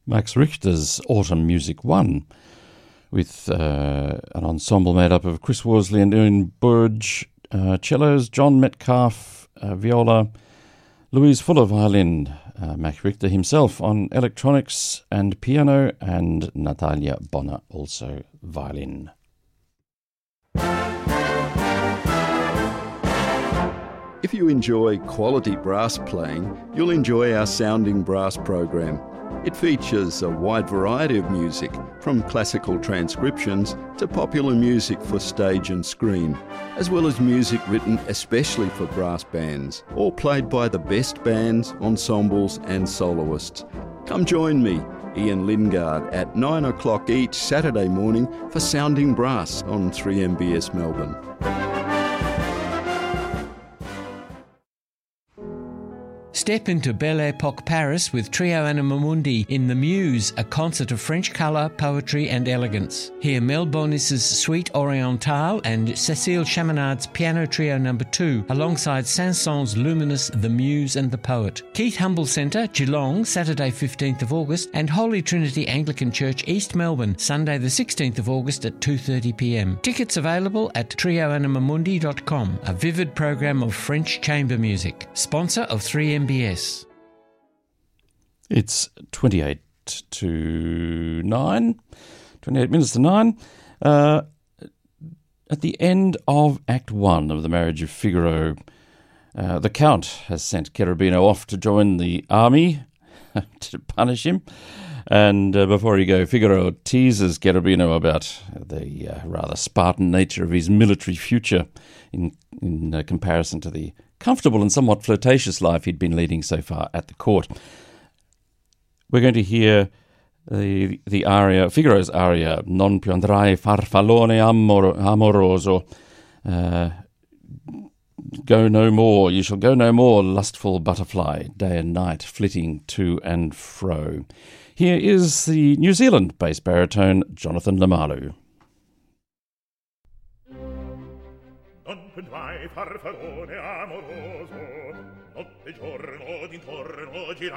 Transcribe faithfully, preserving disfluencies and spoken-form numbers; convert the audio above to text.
Max Richter's Autumn Music One, with uh, an ensemble made up of Chris Worsley and Ewan Burge, uh, cellos, John Metcalf, uh, viola, Louise Fuller violin, uh, Max Richter himself on electronics and piano, and Natalia Bonner also violin. If you enjoy quality brass playing, you'll enjoy our Sounding Brass program. It features a wide variety of music, from classical transcriptions to popular music for stage and screen, as well as music written especially for brass bands, all played by the best bands, ensembles and soloists. Come join me, Ian Lingard, at nine o'clock each Saturday morning for Sounding Brass on three M B S Melbourne. Step into Belle Époque Paris with Trio Anima Mundi in The Muse, a concert of French colour, poetry and elegance. Hear Mel Bonis's Suite Orientale and Cécile Chaminad's Piano Trio Number two, alongside Saint-Saëns' luminous The Muse and the Poet. Keith Humble Centre, Geelong, Saturday fifteenth of August, and Holy Trinity Anglican Church, East Melbourne, Sunday the sixteenth of August at two thirty p m. Tickets available at trio anima mundi dot com, a vivid program of French chamber music. Sponsor of three M B S. It's twenty-eight to nine, twenty-eight minutes to nine. Uh, at the end of Act One of The Marriage of Figaro, uh, the Count has sent Cherubino off to join the army to punish him. And uh, before he goes, Figaro teases Cherubino about the uh, rather Spartan nature of his military future in, in uh, comparison to the comfortable and somewhat flirtatious life he'd been leading so far at the court. We're going to hear the the aria, Figaro's aria, Non più andrai farfallone amor, amoroso, uh, go no more, you shall go no more, lustful butterfly, day and night, flitting to and fro. Here is the New Zealand bass baritone, Jonathan Lamalu. Non pendrai farfallone amoroso, notte e giorno d'intorno girai.